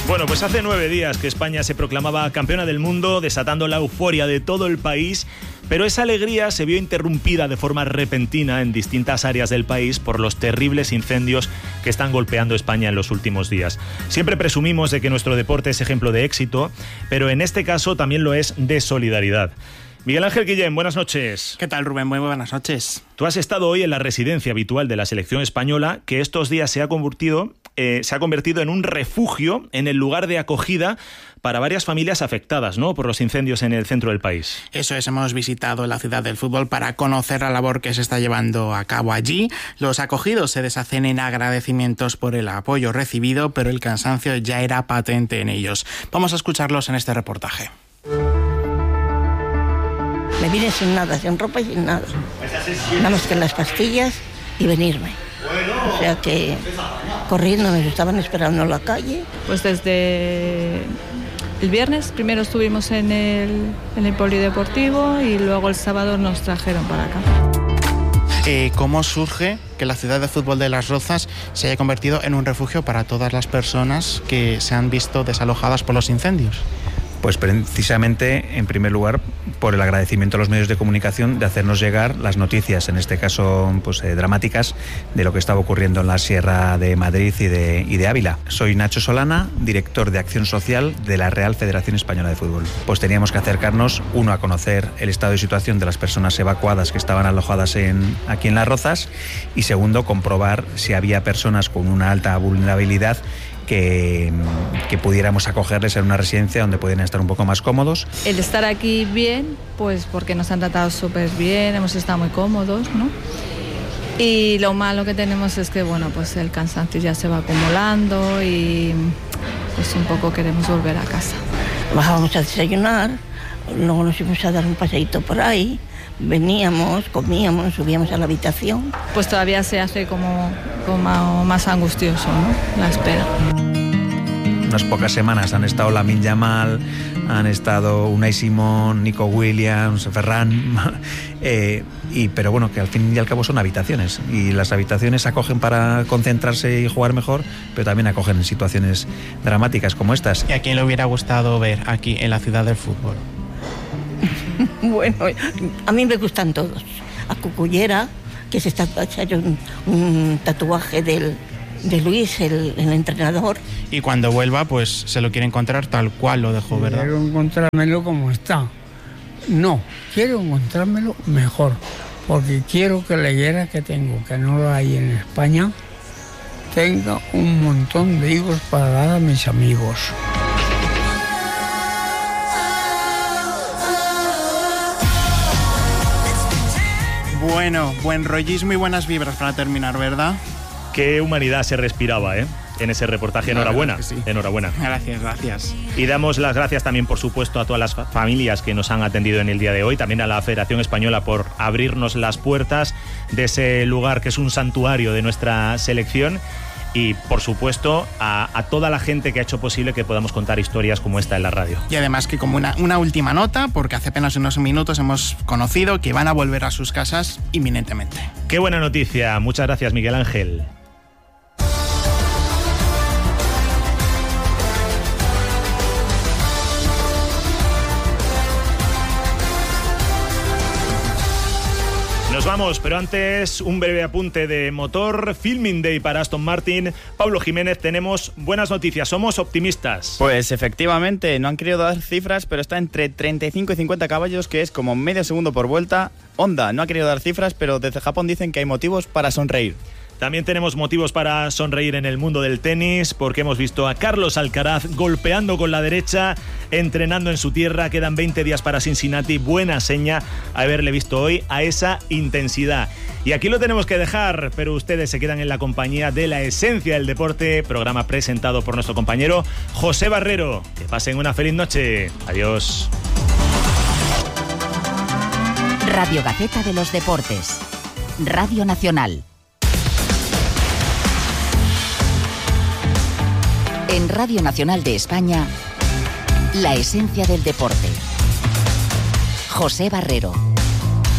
Bueno, pues hace 9 días que España se proclamaba campeona del mundo, desatando la euforia de todo el país, pero esa alegría se vio interrumpida de forma repentina en distintas áreas del país por los terribles incendios que están golpeando España en los últimos días. Siempre presumimos de que nuestro deporte es ejemplo de éxito, pero en este caso también lo es de solidaridad. Miguel Ángel Guillén, buenas noches. ¿Qué tal, Rubén? Muy buenas noches. Tú has estado hoy en la residencia habitual de la selección española, que estos días se ha convertido en un refugio, en el lugar de acogida para varias familias afectadas, ¿no?, por los incendios en el centro del país. Eso es, hemos visitado la ciudad del fútbol para conocer la labor que se está llevando a cabo allí. Los acogidos se deshacen en agradecimientos por el apoyo recibido, pero el cansancio ya era patente en ellos. Vamos a escucharlos en este reportaje. Me vine sin nada, sin ropa y sin nada. Nada más que las pastillas y venirme. O sea que corriendo me estaban esperando en la calle. Pues desde el viernes primero estuvimos en el polideportivo y luego el sábado nos trajeron para acá. ¿Cómo surge que la ciudad de fútbol de Las Rozas se haya convertido en un refugio para todas las personas que se han visto desalojadas por los incendios? Pues precisamente, en primer lugar, por el agradecimiento a los medios de comunicación de hacernos llegar las noticias, en este caso pues, dramáticas, de lo que estaba ocurriendo en la Sierra de Madrid y de Ávila. Soy Nacho Solana, director de Acción Social de la Real Federación Española de Fútbol. Pues teníamos que acercarnos, uno, a conocer el estado de situación de las personas evacuadas que estaban alojadas aquí en Las Rozas, y segundo, comprobar si había personas con una alta vulnerabilidad que pudiéramos acogerles en una residencia donde pudieran estar un poco más cómodos. El estar aquí bien, pues porque nos han tratado súper bien, hemos estado muy cómodos, ¿no? Y lo malo que tenemos es que, bueno, pues el cansancio ya se va acumulando y pues un poco queremos volver a casa. Bajábamos a desayunar, luego nos íbamos a dar un paseíto por ahí, veníamos, comíamos, subíamos a la habitación. Pues todavía se hace como más angustioso, ¿no?, la espera. Unas pocas semanas han estado Lamine Yamal, han estado Unai Simón, Nico Williams, Ferran, pero bueno, que al fin y al cabo son habitaciones, y las habitaciones acogen para concentrarse y jugar mejor, pero también acogen en situaciones dramáticas como estas. ¿Y a quién le hubiera gustado ver aquí en la ciudad del fútbol? Bueno, a mí me gustan todos. A Cucullera, que se está hecho un tatuaje de Luis, el entrenador. Y cuando vuelva, pues se lo quiere encontrar tal cual lo dejó, ¿verdad? Quiero encontrármelo como está. No, quiero encontrármelo mejor, porque quiero que la higuera que tengo, que no la hay en España, tenga un montón de higos para dar a mis amigos. Bueno, buen rollismo y buenas vibras para terminar, ¿verdad? Qué humanidad se respiraba, en ese reportaje. Enhorabuena. Sí. Enhorabuena. Gracias. Y damos las gracias también, por supuesto, a todas las familias que nos han atendido en el día de hoy, también a la Federación Española por abrirnos las puertas de ese lugar que es un santuario de nuestra selección. Y, por supuesto, a toda la gente que ha hecho posible que podamos contar historias como esta en la radio. Y además que como una última nota, porque hace apenas unos minutos hemos conocido que van a volver a sus casas inminentemente. ¡Qué buena noticia! Muchas gracias, Miguel Ángel. Nos vamos, pero antes un breve apunte de motor. Filming Day para Aston Martin. Pablo Jiménez, tenemos buenas noticias, somos optimistas. Pues efectivamente, no han querido dar cifras, pero está entre 35 y 50 caballos, que es como medio segundo por vuelta. Honda no ha querido dar cifras, pero desde Japón dicen que hay motivos para sonreír. También tenemos motivos para sonreír en el mundo del tenis, porque hemos visto a Carlos Alcaraz golpeando con la derecha, entrenando en su tierra. Quedan 20 días para Cincinnati. Buena seña haberle visto hoy a esa intensidad. Y aquí lo tenemos que dejar, pero ustedes se quedan en la compañía de La Esencia del Deporte, programa presentado por nuestro compañero José Barrero. Que pasen una feliz noche. Adiós. Radio Gaceta de los Deportes. Radio Nacional. En Radio Nacional de España, La Esencia del Deporte. José Barrero.